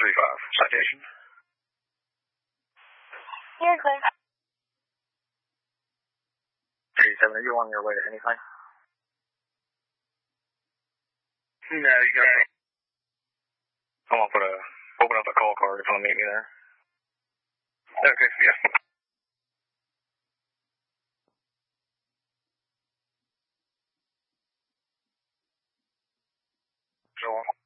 Citation. You're clear. 37, are you on your way to anything? No, you got it. I'm gonna open up a call card if you want to meet me there. Okay, yeah. So